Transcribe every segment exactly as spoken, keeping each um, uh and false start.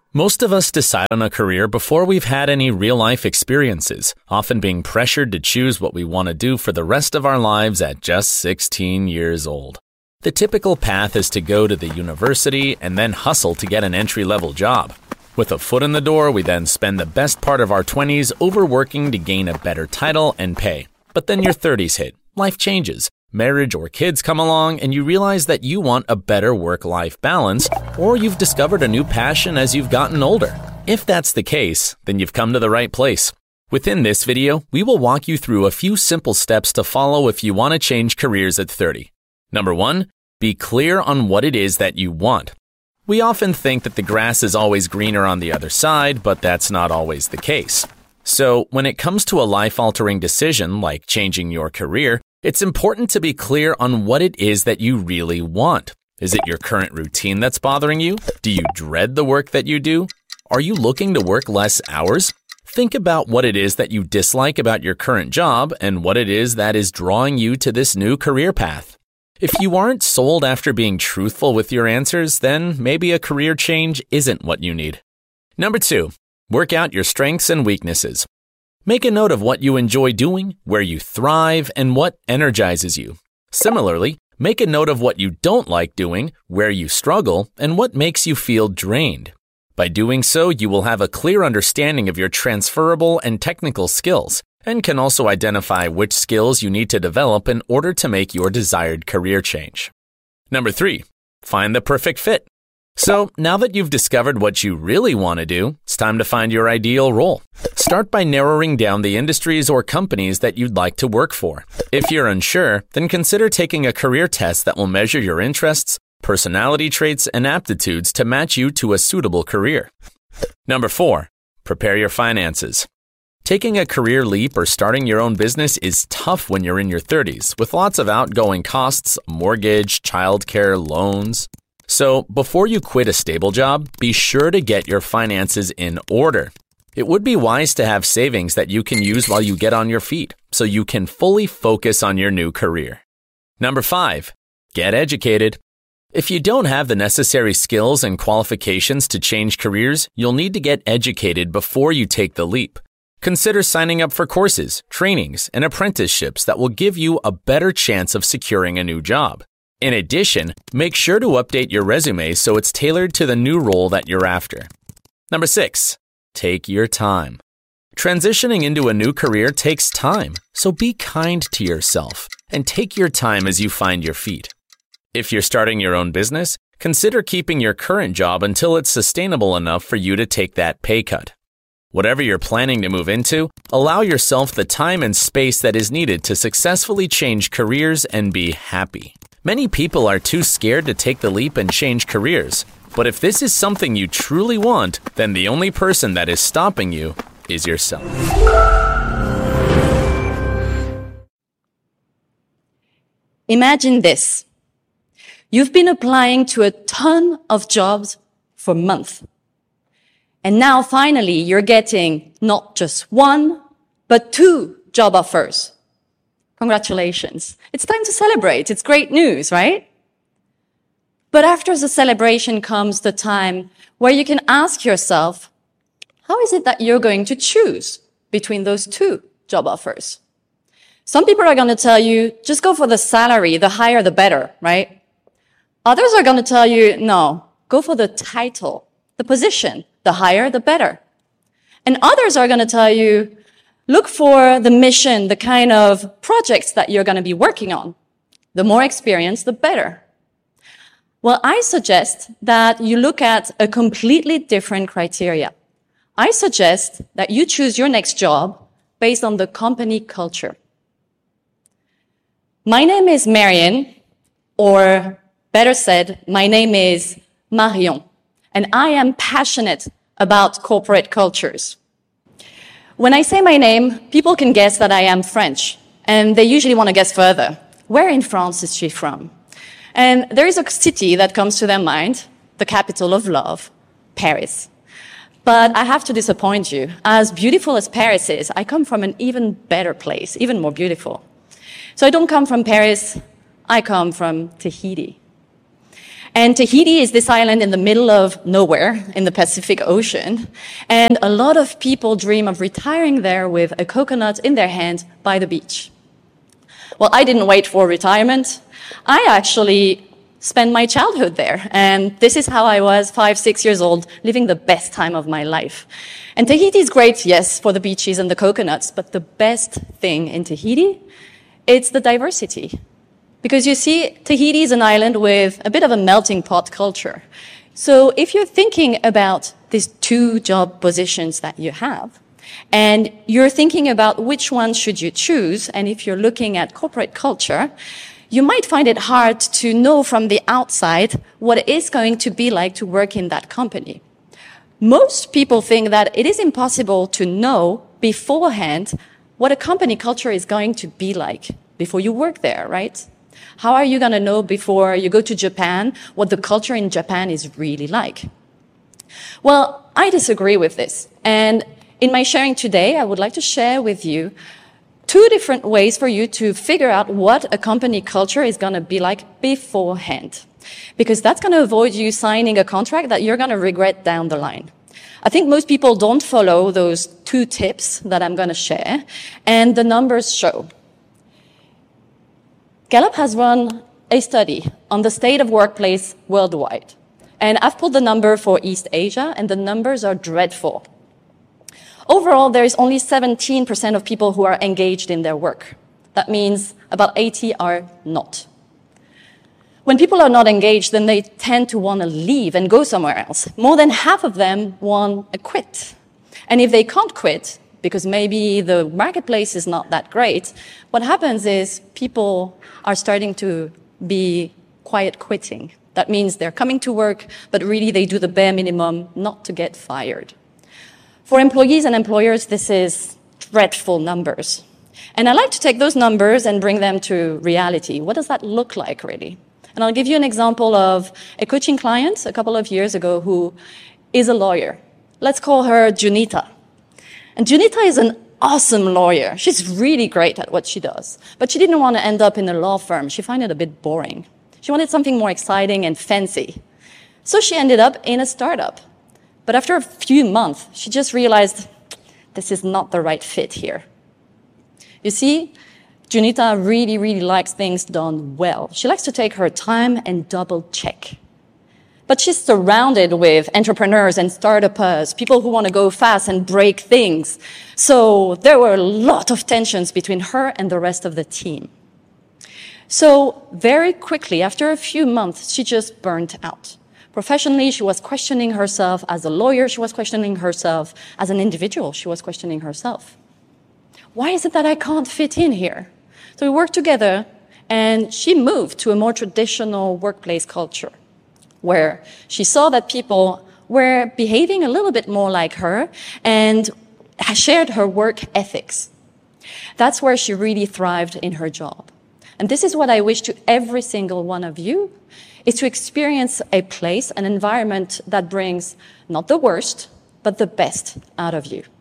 Most of us decide on a career before we've had any real-life experiences, often being pressured to choose what we want to do for the rest of our lives at just sixteen years old. The typical path is to go to the university and then hustle to get an entry-level job. With a foot in the door, we then spend the best part of our twenties overworking to gain a better title and pay. But then your thirties hit, life changes, marriage or kids come along, and you realize that you want a better work-life balance, or you've discovered a new passion as you've gotten older. If that's the case, then you've come to the right place. Within this video, we will walk you through a few simple steps to follow if you want to change careers at thirty. Number one, be clear on what it is that you want. We often think that the grass is always greener on the other side, but that's not always the case. So, when it comes to a life-altering decision like changing your career, it's important to be clear on what it is that you really want. Is it your current routine that's bothering you? Do you dread the work that you do? Are you looking to work less hours? Think about what it is that you dislike about your current job and what it is that is drawing you to this new career path. If you aren't sold after being truthful with your answers, then maybe a career change isn't what you need. Number two, work out your strengths and weaknesses. Make a note of what you enjoy doing, where you thrive, and what energizes you. Similarly, make a note of what you don't like doing, where you struggle, and what makes you feel drained. By doing so, you will have a clear understanding of your transferable and technical skills, and can also identify which skills you need to develop in order to make your desired career change. Number three, find the perfect fit. So, now that you've discovered what you really want to do, it's time to find your ideal role. Start by narrowing down the industries or companies that you'd like to work for. If you're unsure, then consider taking a career test that will measure your interests, personality traits, and aptitudes to match you to a suitable career. Number four, prepare your finances. Taking a career leap or starting your own business is tough when you're in your thirties, with lots of outgoing costs, mortgage, childcare, loans. So, before you quit a stable job, be sure to get your finances in order. It would be wise to have savings that you can use while you get on your feet, so you can fully focus on your new career. Number five, get educated. If you don't have the necessary skills and qualifications to change careers, you'll need to get educated before you take the leap. Consider signing up for courses, trainings, and apprenticeships that will give you a better chance of securing a new job. In addition, make sure to update your resume so it's tailored to the new role that you're after. Number six, take your time. Transitioning into a new career takes time, so be kind to yourself and take your time as you find your feet. If you're starting your own business, consider keeping your current job until it's sustainable enough for you to take that pay cut. Whatever you're planning to move into, allow yourself the time and space that is needed to successfully change careers and be happy. Many people are too scared to take the leap and change careers, but if this is something you truly want, then the only person that is stopping you is yourself. Imagine this. You've been applying to a ton of jobs for months. And now finally you're getting not just one, but two job offers. Congratulations. It's time to celebrate. It's great news, right? But after the celebration comes the time where you can ask yourself, how is it that you're going to choose between those two job offers? Some people are going to tell you, just go for the salary, the higher the better, right? Others are going to tell you, no, go for the title, the position, the higher the better. And others are going to tell you, look for the mission, the kind of projects that you're going to be working on. The more experience, the better. Well, I suggest that you look at a completely different criteria. I suggest that you choose your next job based on the company culture. My name is Marion, or better said, my name is Marion, and I am passionate about corporate cultures. When I say my name, people can guess that I am French, and they usually want to guess further. Where in France is she from? And there is a city that comes to their mind, the capital of love, Paris. But I have to disappoint you. As beautiful as Paris is, I come from an even better place, even more beautiful. So I don't come from Paris, I come from Tahiti. And Tahiti is this island in the middle of nowhere in the Pacific Ocean. And a lot of people dream of retiring there with a coconut in their hand by the beach. Well, I didn't wait for retirement. I actually spent my childhood there. And this is how I was, five, six years old, living the best time of my life. And Tahiti is great, yes, for the beaches and the coconuts. But the best thing in Tahiti, it's the diversity. Because you see, Tahiti is an island with a bit of a melting pot culture. So if you're thinking about these two job positions that you have, and you're thinking about which one should you choose, and if you're looking at corporate culture, you might find it hard to know from the outside what it is going to be like to work in that company. Most people think that it is impossible to know beforehand what a company culture is going to be like before you work there, right? How are you going to know before you go to Japan what the culture in Japan is really like? Well, I disagree with this. And in my sharing today, I would like to share with you two different ways for you to figure out what a company culture is going to be like beforehand. Because that's going to avoid you signing a contract that you're going to regret down the line. I think most people don't follow those two tips that I'm going to share, and the numbers show. Gallup has run a study on the state of workplace worldwide. And I've pulled the number for East Asia, and the numbers are dreadful. Overall, there is only seventeen percent of people who are engaged in their work. That means about eighty are not. When people are not engaged, then they tend to want to leave and go somewhere else. More than half of them want to quit. And if they can't quit, because maybe the marketplace is not that great, what happens is people are starting to be quiet quitting. That means they're coming to work, but really they do the bare minimum not to get fired. For employees and employers, this is dreadful numbers. And I like to take those numbers and bring them to reality. What does that look like, really? And I'll give you an example of a coaching client a couple of years ago who is a lawyer. Let's call her Junita. And Junita is an awesome lawyer. She's really great at what she does. But she didn't want to end up in a law firm. She found it a bit boring. She wanted something more exciting and fancy. So she ended up in a startup. But after a few months, she just realized this is not the right fit here. You see, Junita really, really likes things done well. She likes to take her time and double check. But she's surrounded with entrepreneurs and startuppers, people who want to go fast and break things. So there were a lot of tensions between her and the rest of the team. So very quickly, after a few months, she just burnt out. Professionally, she was questioning herself. As a lawyer, she was questioning herself. As an individual, she was questioning herself. Why is it that I can't fit in here? So we worked together, and she moved to a more traditional workplace culture, where she saw that people were behaving a little bit more like her and shared her work ethics. That's where she really thrived in her job. And this is what I wish to every single one of you, is to experience a place, an environment that brings not the worst, but the best out of you.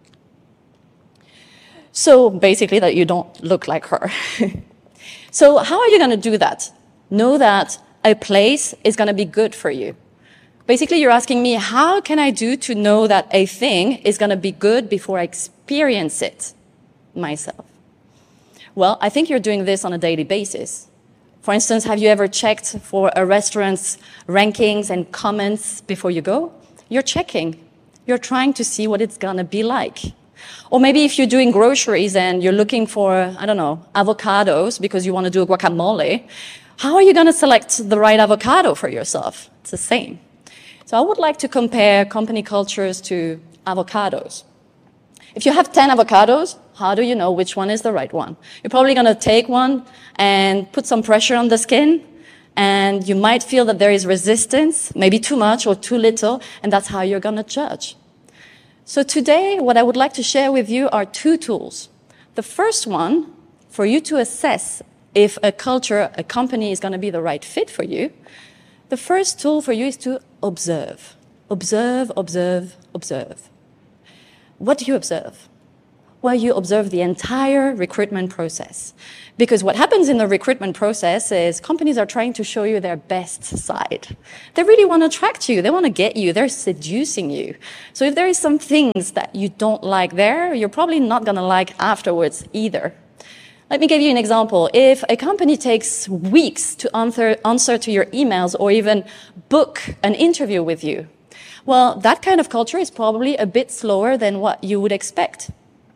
So basically that you don't look like her. So how are you going to do that? Know that a place is going to be good for you. Basically, you're asking me, how can I do to know that a thing is going to be good before I experience it myself? Well, I think you're doing this on a daily basis. For instance, have you ever checked for a restaurant's rankings and comments before you go? You're checking. You're trying to see what it's going to be like. Or maybe if you're doing groceries and you're looking for, I don't know, avocados because you want to do a guacamole, how are you going to select the right avocado for yourself? It's the same. So I would like to compare company cultures to avocados. If you have ten avocados, how do you know which one is the right one? You're probably going to take one and put some pressure on the skin, and you might feel that there is resistance, maybe too much or too little, and that's how you're going to judge. So today, what I would like to share with you are two tools. The first one, for you to assess if a culture, a company is going to be the right fit for you, the first tool for you is to observe. Observe, observe, observe. What do you observe? where you observe the entire recruitment process. Because what happens in the recruitment process is companies are trying to show you their best side. They really want to attract you. They want to get you. They're seducing you. So if there is some things that you don't like there, you're probably not going to like afterwards either. Let me give you an example. If a company takes weeks to answer, answer to your emails or even book an interview with you, well, that kind of culture is probably a bit slower than what you would expect.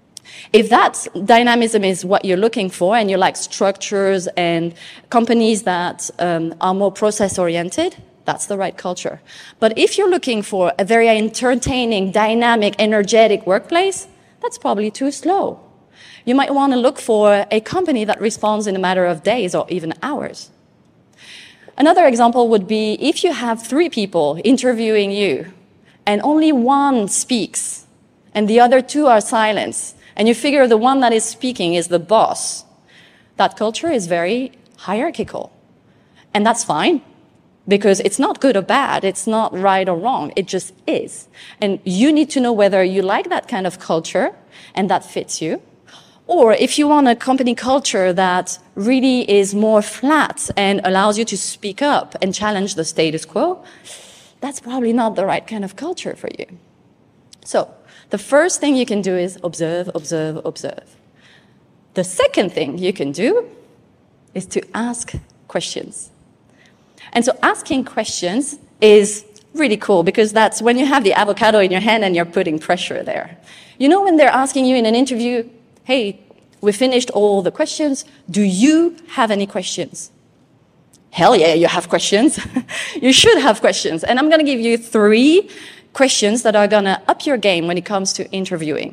If that dynamism is what you're looking for and you like structures and companies that um, are more process-oriented, that's the right culture. But if you're looking for a very entertaining, dynamic, energetic workplace, that's probably too slow. You might want to look for a company that responds in a matter of days or even hours. Another example would be if you have three people interviewing you and only one speaks and the other two are silent, and you figure the one that is speaking is the boss, that culture is very hierarchical. And that's fine, because it's not good or bad, it's not right or wrong, it just is. And you need to know whether you like that kind of culture and that fits you, or if you want a company culture that really is more flat and allows you to speak up and challenge the status quo, that's probably not the right kind of culture for you. So, the first thing you can do is observe, observe, observe. The second thing you can do is to ask questions. And so asking questions is really cool because that's when you have the avocado in your hand and you're putting pressure there. You know when they're asking you in an interview, hey, we finished all the questions, do you have any questions? Hell yeah, you have questions. You should have questions. And I'm going to give you three questions that are going to up your game when it comes to interviewing.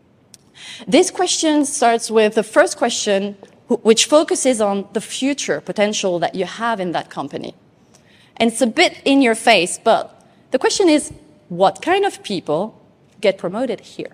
This question starts with the first question, which focuses on the future potential that you have in that company. And it's a bit in your face, but the question is, what kind of people get promoted here?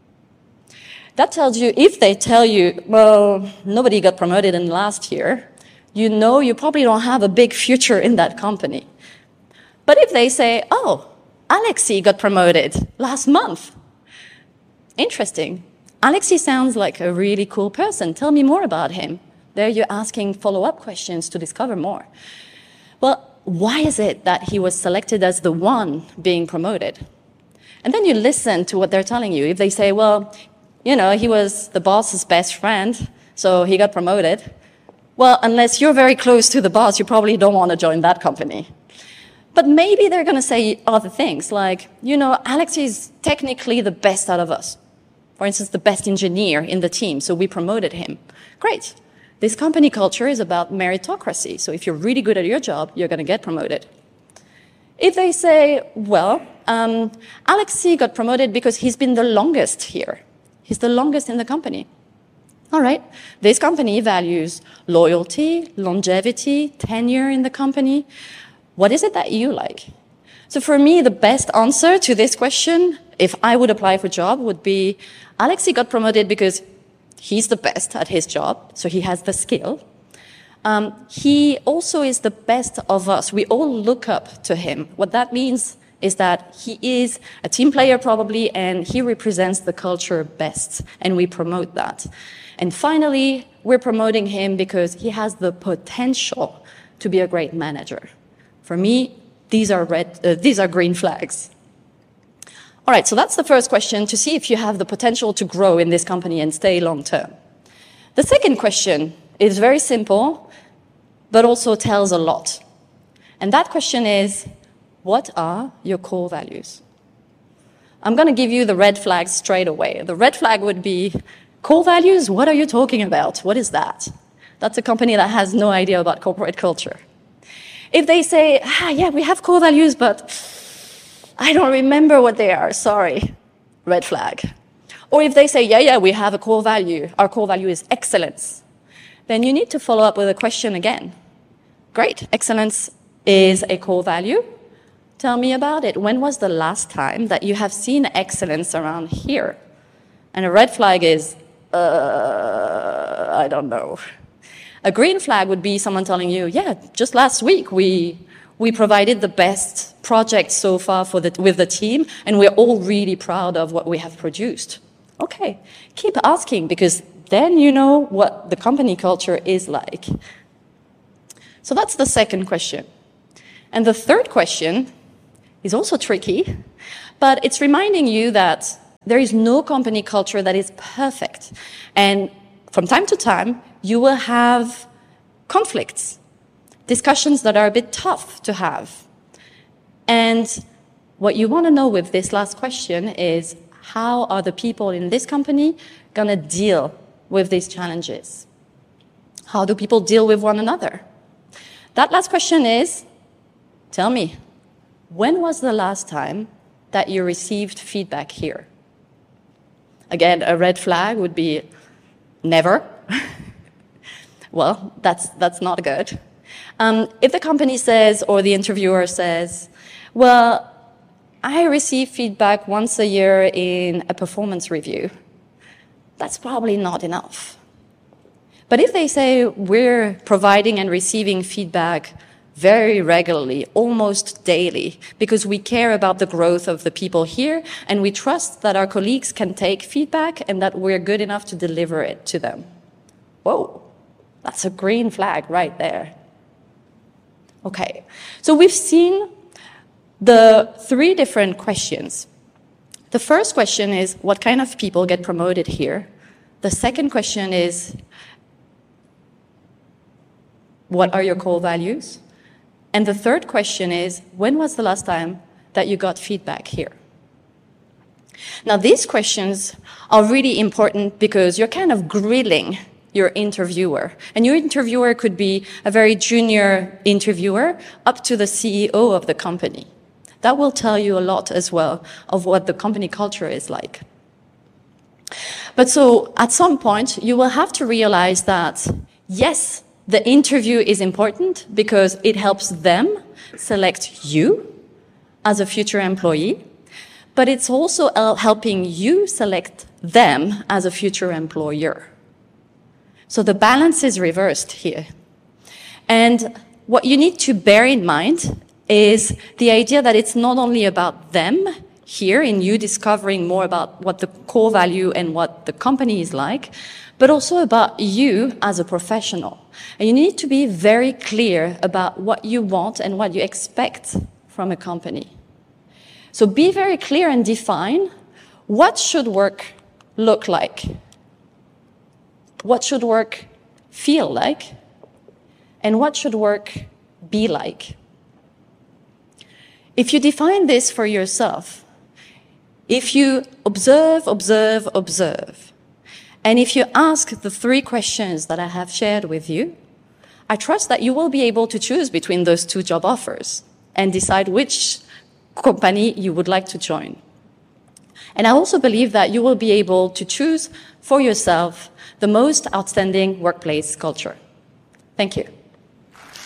That tells you, if they tell you, well, nobody got promoted in last year, you know you probably don't have a big future in that company. But if they say, oh, Alexei got promoted last month. Interesting. Alexei sounds like a really cool person. Tell me more about him. There you're asking follow-up questions to discover more. Well, why is it that he was selected as the one being promoted? And then you listen to what they're telling you. If they say, well, you know, he was the boss's best friend, so he got promoted. Well, unless you're very close to the boss, you probably don't want to join that company. But maybe they're going to say other things like, you know, Alex is technically the best out of us. For instance, the best engineer in the team, so we promoted him. Great. This company culture is about meritocracy. So if you're really good at your job, you're going to get promoted. If they say, well, um, Alexei got promoted because he's been the longest here. He's the longest in the company. All right. This company values loyalty, longevity, tenure in the company. What is it that you like? So for me, the best answer to this question, if I would apply for a job, would be Alexei got promoted because he's the best at his job, so he has the skill. Um, he also is the best of us. We all look up to him. What that means is that he is a team player probably, and he represents the culture best, and we promote that. And finally, we're promoting him because he has the potential to be a great manager. For me, these are red, uh, these are green flags. All right, so that's the first question, to see if you have the potential to grow in this company and stay long term. The second question is very simple, but also tells a lot. And that question is, what are your core values? I'm going to give you the red flags straight away. The red flag would be, core values? What are you talking about? What is that? That's a company that has no idea about corporate culture. If they say, ah, yeah, we have core values, but I don't remember what they are, sorry, red flag. Or if they say, yeah, yeah, we have a core value, our core value is excellence, then you need to follow up with a question again. Great, excellence is a core value. Tell me about it. When was the last time that you have seen excellence around here? And a red flag is, uh, I don't know. A green flag would be someone telling you, yeah, just last week we we provided the best project so far for the, with the team, and we're all really proud of what we have produced. Okay, keep asking, because then you know what the company culture is like. So that's the second question. And the third question is also tricky, but it's reminding you that there is no company culture that is perfect. And from time to time, you will have conflicts, discussions that are a bit tough to have. And what you want to know with this last question is, how are the people in this company going to deal with these challenges? How do people deal with one another? That last question is, tell me, when was the last time that you received feedback here? Again, a red flag would be never. Well, that's, that's not good. Um, if the company says, or the interviewer says, well, I receive feedback once a year in a performance review, that's probably not enough. But if they say we're providing and receiving feedback very regularly, almost daily, because we care about the growth of the people here and we trust that our colleagues can take feedback and that we're good enough to deliver it to them. Whoa, that's a green flag right there. Okay, so we've seen the three different questions. The first question is, what kind of people get promoted here? The second question is, what are your core values? And the third question is, when was the last time that you got feedback here? Now, these questions are really important because you're kind of grilling your interviewer. And your interviewer could be a very junior interviewer up to the C E O of the company. That will tell you a lot as well of what the company culture is like. But so at some point, you will have to realize that, yes, the interview is important because it helps them select you as a future employee, but it's also helping you select them as a future employer. So the balance is reversed here. And what you need to bear in mind is the idea that it's not only about them here in you discovering more about what the core value and what the company is like, but also about you as a professional. And you need to be very clear about what you want and what you expect from a company. So be very clear and define what should work look like. What should work feel like? And what should work be like? If you define this for yourself, if you observe, observe, observe, and if you ask the three questions that I have shared with you, I trust that you will be able to choose between those two job offers and decide which company you would like to join. And I also believe that you will be able to choose for yourself the most outstanding workplace culture. Thank you.